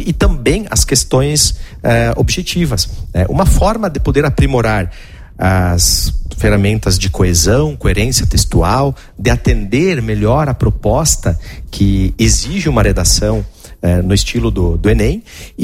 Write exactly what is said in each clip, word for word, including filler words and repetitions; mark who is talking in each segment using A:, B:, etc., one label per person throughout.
A: e também as questões eh, objetivas. Né? Uma forma de poder aprimorar as ferramentas de coesão, coerência textual, de atender melhor a proposta que exige uma redação eh, no estilo do, do Enem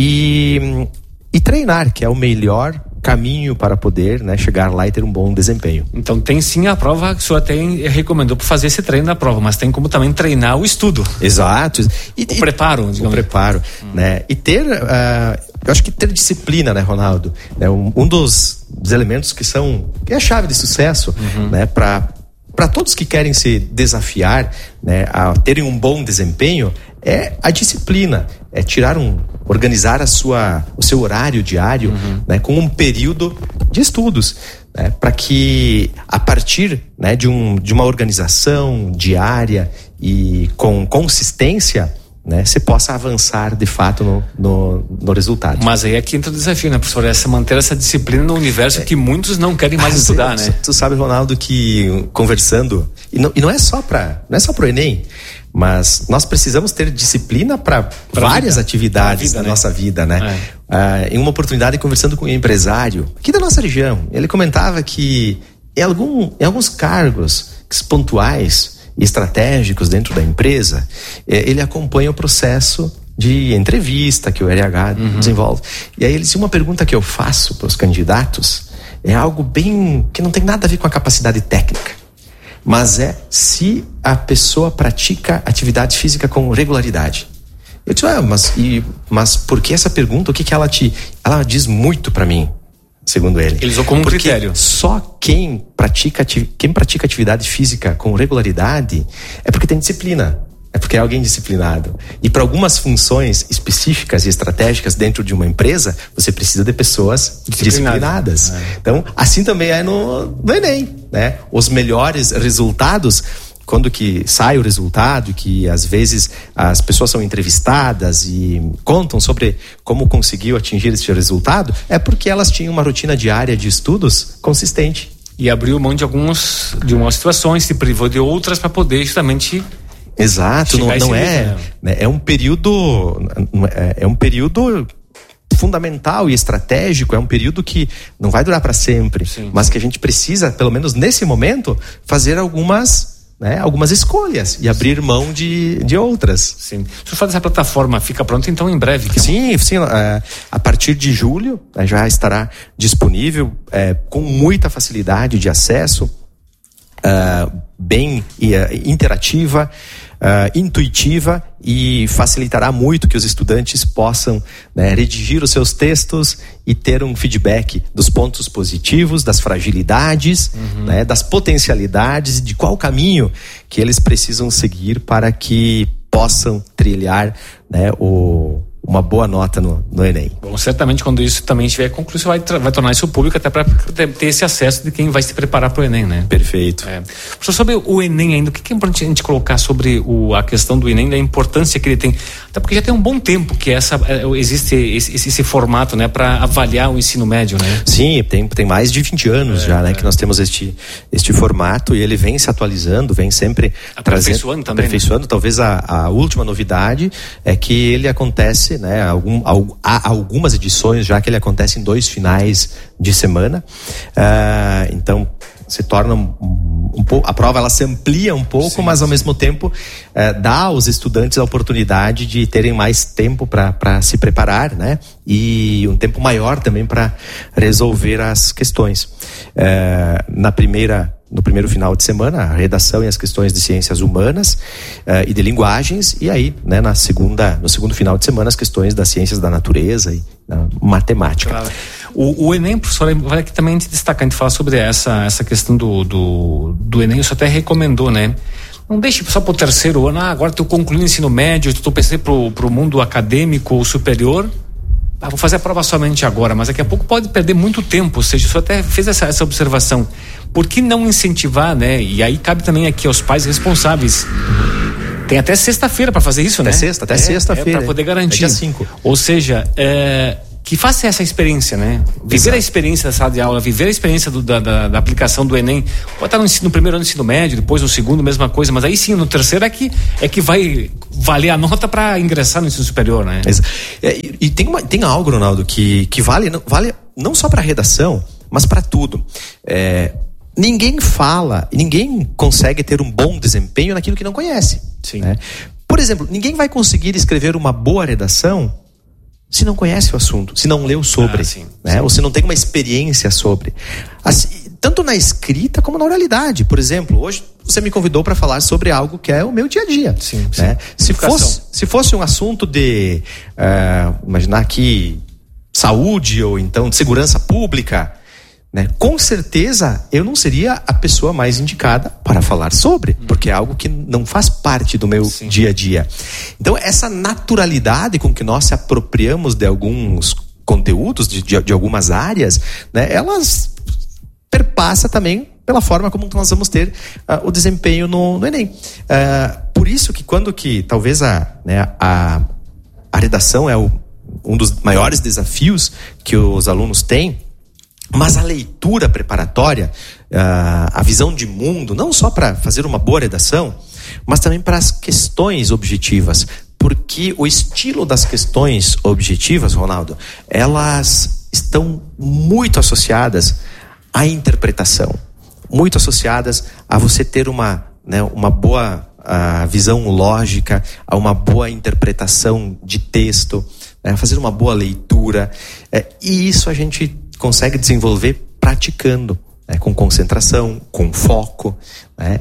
A: e, e treinar, que é o melhor caminho para poder, né, chegar lá e ter um bom desempenho.
B: Então tem sim a prova que o senhor até recomendou para fazer esse treino da prova, mas tem como também treinar o estudo.
A: Exato. E,
B: o preparo, digamos.
A: O preparo, hum. né? E ter, uh, eu acho que ter disciplina, né, Ronaldo? É um, um dos, dos elementos que são, que é a chave de sucesso, uhum. né, para para todos que querem se desafiar, né, a terem um bom desempenho, é a disciplina, é tirar um, organizar a sua, o seu horário diário, uhum. né, com um período de estudos, né, para que a partir, né, de, um, de uma organização diária e com consistência, né, você possa avançar de fato no, no, no resultado.
B: Mas aí é que entra o desafio, né, professor? Essa manter essa disciplina no universo é, que muitos não querem mais estudar,
A: tu,
B: né?
A: Tu sabe, Ronaldo, que conversando, e não, e não é só para não é só pro Enem, mas nós precisamos ter disciplina para várias vida, atividades vida, da né? nossa vida, né? É. Ah, em uma oportunidade, conversando com um empresário aqui da nossa região, ele comentava que em, algum, em alguns cargos pontuais e estratégicos dentro da empresa, ele acompanha o processo de entrevista que o R H uhum. desenvolve. E aí ele disse, uma pergunta que eu faço para os candidatos é algo bem que não tem nada a ver com a capacidade técnica, mas é se a pessoa pratica atividade física com regularidade. Eu disse, ah, mas, e, mas por que essa pergunta? O que, que ela te... Ela diz muito para mim, segundo ele.
B: Eles usam como um
A: porque
B: critério.
A: Só quem pratica, quem pratica atividade física com regularidade é porque tem disciplina. É porque é alguém disciplinado. E para algumas funções específicas e estratégicas dentro de uma empresa, você precisa de pessoas disciplinadas. É. Então, assim também é no, no Enem, né? Os melhores resultados, quando que sai o resultado, que às vezes as pessoas são entrevistadas e contam sobre como conseguiu atingir esse resultado, é porque elas tinham uma rotina diária de estudos consistente.
B: E abriu mão de alguns, de algumas situações, se privou de outras para poder justamente...
A: Exato, não, não é, né? É um período, é um período fundamental e estratégico, é um período que não vai durar para sempre, sim, mas que a gente precisa, pelo menos nesse momento, fazer algumas, né, algumas escolhas e abrir mão de, de outras.
B: Sim. O senhor fala dessa plataforma, fica pronta então em breve? Que
A: sim, sim, é, a partir de julho, né, já estará disponível, é, com muita facilidade de acesso, é, bem é, interativa, Uh, intuitiva, e facilitará muito que os estudantes possam, né, redigir os seus textos e ter um feedback dos pontos positivos, das fragilidades, uhum. né, das potencialidades, de qual caminho que eles precisam seguir para que possam trilhar, né, o uma boa nota no, no Enem.
B: Bom, certamente quando isso também estiver concluído, você vai, tra- vai tornar isso público até para ter, ter esse acesso de quem vai se preparar para o Enem, né?
A: Perfeito.
B: É. Professor, sobre o Enem ainda, o que, que é importante a gente colocar sobre o, a questão do Enem, da importância que ele tem? Até porque já tem um bom tempo que essa, existe esse, esse, esse formato, né, para avaliar o ensino médio, né?
A: Sim, tem, tem mais de vinte anos é, já, né, é. que nós temos este, este formato, e ele vem se atualizando, vem sempre
B: aperfeiçoando
A: trazendo,
B: também,
A: aperfeiçoando. Né? Talvez a, a última novidade é que ele acontece, né, algum, há algumas edições já que ele acontece em dois finais de semana, uh, então se torna um, um pouco, a prova ela se amplia um pouco, sim, mas ao sim. mesmo tempo uh, dá aos estudantes a oportunidade de terem mais tempo para se preparar, né? E um tempo maior também para resolver as questões. Uh, na primeira No primeiro final de semana, a redação e as questões de ciências humanas uh, e de linguagens, e aí, né, na segunda, no segundo final de semana, as questões das ciências da natureza e da matemática.
B: Claro. O, o Enem, professor, vale aqui também a gente destacar, a gente falar sobre essa, essa questão do, do, do Enem, o senhor até recomendou, né? Não deixe só para o terceiro ano, ah, agora estou concluindo o ensino médio, estou pensando para o mundo acadêmico ou superior. Ah, vou fazer a prova somente agora, mas daqui a pouco pode perder muito tempo, ou seja, o senhor até fez essa, essa observação. Por que não incentivar, né? E aí cabe também aqui aos pais responsáveis. Tem até sexta-feira para fazer isso,
A: até
B: né?
A: Sexta, até
B: é,
A: sexta-feira.
B: É para poder garantir.
A: É dia cinco.
B: Ou seja, é, que faça essa experiência, né? Viver Exato. a experiência da sala de aula, viver a experiência do, da, da, da aplicação do Enem. Pode estar no, no primeiro ano do ensino médio, depois no segundo, mesma coisa, mas aí sim, no terceiro é que, é que vai valer a nota para ingressar no ensino superior, né?
A: É, e e tem, uma, tem algo, Ronaldo, que, que vale, vale não só para redação, mas para tudo. É, ninguém fala, ninguém consegue ter um bom desempenho naquilo que não conhece.
B: Sim.
A: Né? Por exemplo, ninguém vai conseguir escrever uma boa redação se não conhece o assunto, se não leu sobre,
B: ah, sim,
A: né?
B: sim.
A: Ou se não tem uma experiência sobre. Assim, tanto na escrita como na oralidade. Por exemplo, hoje você me convidou para falar sobre algo que é o meu dia a dia.
B: Sim,
A: né?
B: sim.
A: Se, fosse, se fosse um assunto de, uh, imaginar aqui, saúde ou então de segurança pública, né? Com certeza eu não seria a pessoa mais indicada para falar sobre, hum. porque é algo que não faz parte do meu Sim. dia a dia. Então essa naturalidade com que nós se apropriamos de alguns conteúdos, de, de, de algumas áreas, né? Elas perpassa também pela forma como nós vamos ter uh, o desempenho no, no Enem. Uh, por isso que quando que talvez a, né, a, a redação é o, um dos maiores desafios que os alunos têm, mas a leitura preparatória, uh, a visão de mundo, não só para fazer uma boa redação, mas também para as questões objetivas. Porque o estilo das questões objetivas, Ronaldo, elas estão muito associadas à interpretação. Muito associadas a você ter uma, né, uma boa uh, visão lógica, a uma boa interpretação de texto, né, fazer uma boa leitura. Uh, e isso a gente consegue desenvolver praticando, né, com concentração, com foco, né,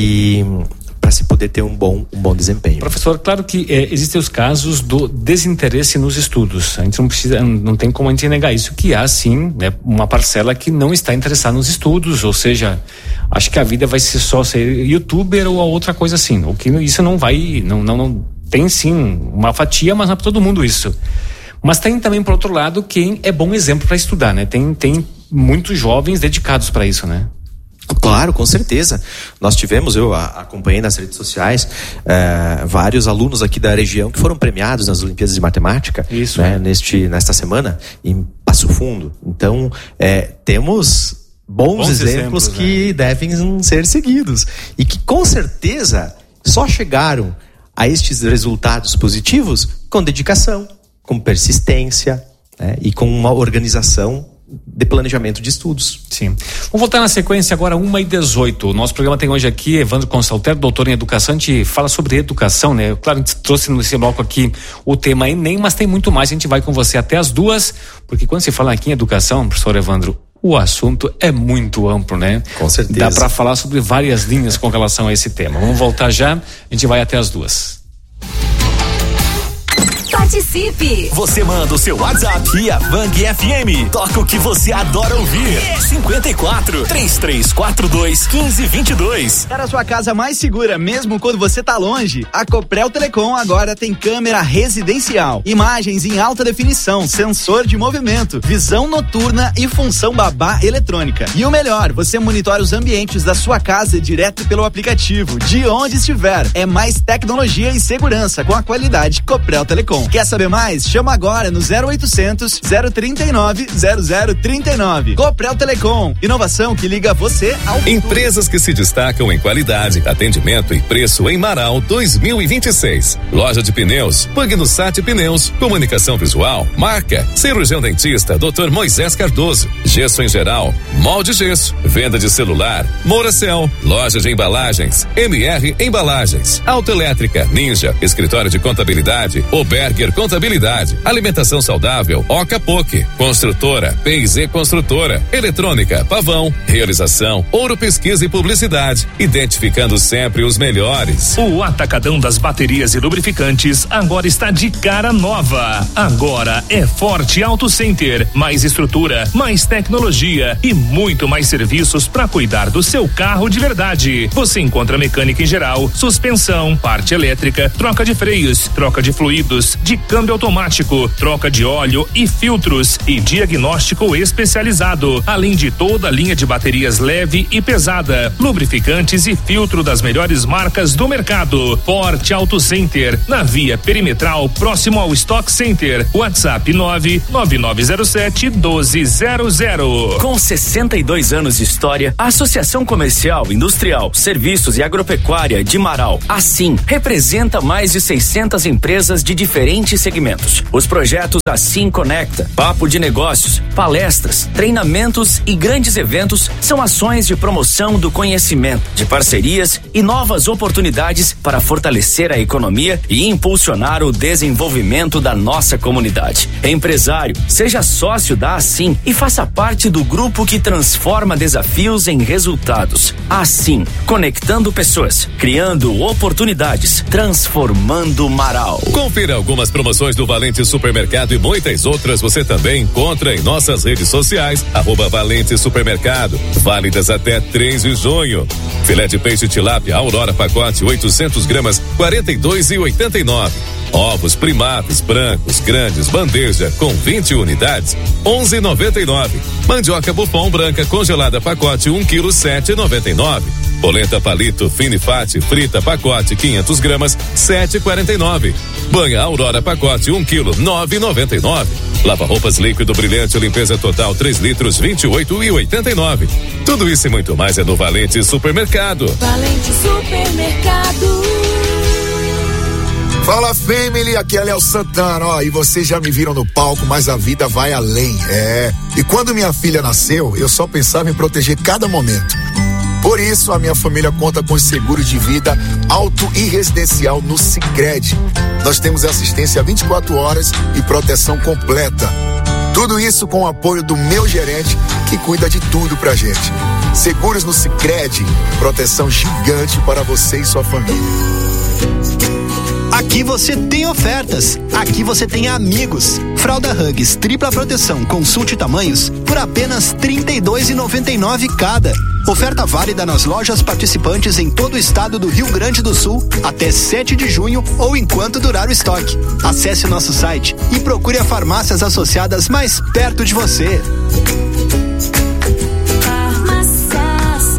A: e para se poder ter um bom, um bom desempenho.
B: Professor, claro que é, existem os casos do desinteresse nos estudos. A gente não precisa, não tem como a gente negar isso, que há sim, né, uma parcela que não está interessada nos estudos, ou seja, acho que a vida vai ser só ser youtuber ou outra coisa assim. O que isso não vai, não, não, não tem sim uma fatia, mas não é para todo mundo isso. Mas tem também, por outro lado, quem é bom exemplo para estudar, né? Tem, tem muitos jovens dedicados para isso, né?
A: Claro, com certeza. Nós tivemos, eu acompanhei nas redes sociais, eh, vários alunos aqui da região que foram premiados nas Olimpíadas de Matemática,
B: isso,
A: né,
B: é.
A: neste, nesta semana, em Passo Fundo. Então, eh, temos bons, bons exemplos, exemplos que né? devem ser seguidos. E que, com certeza, só chegaram a estes resultados positivos com dedicação, com persistência, né, e com uma organização de planejamento de estudos.
B: Sim. Vamos voltar na sequência agora, uma e dezoito. O nosso programa tem hoje aqui Evandro Consalter, doutor em educação. A gente fala sobre educação, né? Claro, a gente trouxe nesse bloco aqui o tema Enem, mas tem muito mais. A gente vai com você até as duas, porque quando se fala aqui em educação, professor Evandro, o assunto é muito amplo, né?
A: Com certeza.
B: Dá para falar sobre várias linhas com relação a esse tema. Vamos voltar já, a gente vai até as duas.
C: Participe! Você manda o seu WhatsApp e a Bang F M toca o que você adora ouvir. cinquenta e quatro, três três quatro dois, quinze, vinte e dois.
D: Para a sua casa mais segura, mesmo quando você tá longe, a Coprel Telecom agora tem câmera residencial, imagens em alta definição, sensor de movimento, visão noturna e função babá eletrônica. E o melhor, você monitora os ambientes da sua casa direto pelo aplicativo, de onde estiver. É mais tecnologia e segurança com a qualidade Coprel Telecom. Quer saber mais? Chama agora no zero oitocentos, zero trinta e nove, zero zero trinta e nove. Coprel Telecom, inovação que liga você ao futuro.
C: Empresas que se destacam em qualidade, atendimento e preço em Marau dois mil e vinte e seis. Loja de pneus, Pugnosat Pneus, comunicação visual, marca, cirurgião dentista, doutor Moisés Cardoso, gesso em geral, molde gesso, venda de celular, Mouracel, loja de embalagens, M R Embalagens, autoelétrica, Ninja, escritório de contabilidade, Oberger Contabilidade, alimentação saudável, Ocapoc, construtora, P e Z Construtora, eletrônica, Pavão, realização, Ouro Pesquisa e Publicidade, identificando sempre os melhores.
E: O Atacadão das Baterias e Lubrificantes agora está de cara nova. Agora é Forte Auto Center, mais estrutura, mais tecnologia e muito mais serviços para cuidar do seu carro de verdade. Você encontra mecânica em geral, suspensão, parte elétrica, troca de freios, troca de fluidos, de câmbio automático, troca de óleo e filtros e diagnóstico especializado, além de toda a linha de baterias leve e pesada, lubrificantes e filtro das melhores marcas do mercado. Forte Auto Center, na via perimetral, próximo ao Stock Center. WhatsApp nove nove nove zero sete um dois zero zero.
F: Com sessenta e dois anos de história, a Associação Comercial, Industrial, Serviços e Agropecuária de Marau, assim, representa mais de seiscentas empresas de diferentes segmentos. Os projetos Assim Conecta, Papo de Negócios, palestras, treinamentos e grandes eventos são ações de promoção do conhecimento, de parcerias e novas oportunidades para fortalecer a economia e impulsionar o desenvolvimento da nossa comunidade. Empresário, seja sócio da Assim e faça parte do grupo que transforma desafios em resultados. Assim, conectando pessoas, criando oportunidades, transformando Marau.
C: Confira algumas promoções do Valente Supermercado e muitas outras você também encontra em nossas redes sociais, arroba Valente Supermercado, válidas até três de junho. Filé de peixe tilápia Aurora pacote oitocentos gramas, quarenta e dois e oitenta e nove. Ovos primados brancos grandes bandeja com vinte unidades, onze e noventa e nove. Mandioca Buffon branca congelada pacote um quilo, sete e noventa e nove. Polenta palito Finifate frita pacote quinhentos gramas, sete e quarenta e nove. Banha Aurora pacote um quilo, nove e noventa e nove. Lava roupas líquido brilhante limpeza total três litros, vinte e oito e oitenta e nove. Tudo isso e muito mais é no Valente Supermercado.
G: Valente Supermercado.
H: Fala, family, aqui é Léo Santana, ó, e vocês já me viram no palco, mas a vida vai além, é. E quando minha filha nasceu, eu só pensava em proteger cada momento. Por isso, a minha família conta com seguro de vida auto e residencial no Sicredi. Nós temos assistência vinte e quatro horas e proteção completa. Tudo isso com o apoio do meu gerente, que cuida de tudo pra gente. Seguros no Sicredi, proteção gigante para você e sua família.
I: Aqui você tem ofertas, aqui você tem amigos. Fralda Huggies tripla proteção, consulte tamanhos por apenas trinta e dois reais e noventa e nove centavos cada. Oferta válida nas lojas participantes em todo o estado do Rio Grande do Sul até sete de junho ou enquanto durar o estoque. Acesse o nosso site e procure as farmácias associadas mais perto de você.
G: Farmácias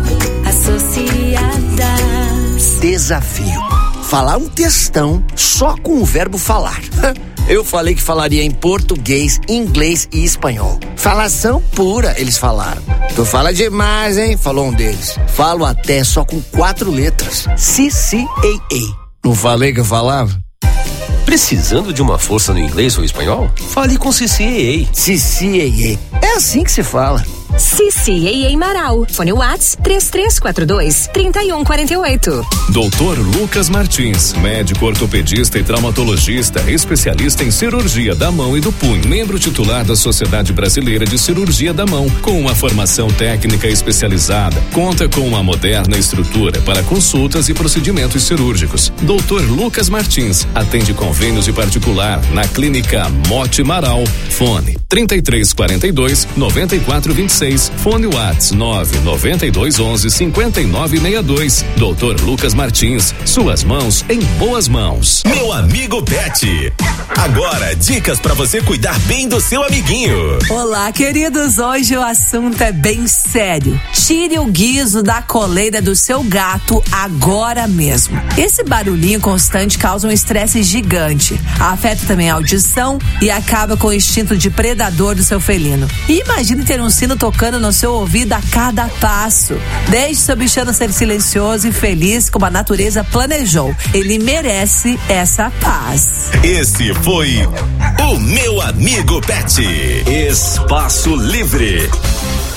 G: Associadas.
J: Desafio. Falar um textão só com o verbo falar. Eu falei que falaria em português, inglês e espanhol. Falação pura, eles falaram. Tu fala demais, hein? Falou um deles. Falo até só com quatro letras. C C A A. Não falei que eu falava?
K: Precisando de uma força no inglês ou espanhol? Fale com C C A A.
J: C C A A. É assim que se fala.
L: C C A A Marau. Fone Whats três três quatro dois, três um quatro oito.
C: doutor Lucas Martins, médico ortopedista e traumatologista, especialista em cirurgia da mão e do punho, membro titular da Sociedade Brasileira de Cirurgia da Mão, com uma formação técnica especializada, conta com uma moderna estrutura para consultas e procedimentos cirúrgicos. doutor Lucas Martins atende convênios de particular na Clínica Mote Marau. Fone trinta e três quarenta e dois, noventa e quatro vinte e seis. Fone Whats nove nove dois onze, cinquenta e nove sessenta e dois. doutor Lucas Martins, suas mãos em boas mãos.
M: Meu amigo Pet. Agora, dicas para você cuidar bem do seu amiguinho.
N: Olá, queridos. Hoje o assunto é bem sério. Tire o guiso da coleira do seu gato agora mesmo. Esse barulhinho constante causa um estresse gigante. Afeta também a audição e acaba com o instinto de predador do seu felino. E imagine ter um sino tocando no seu ouvido a cada passo. Deixe seu bichano ser silencioso e feliz como a natureza planejou. Ele merece essa paz.
M: Esse foi o Meu Amigo Pet. Espaço Livre.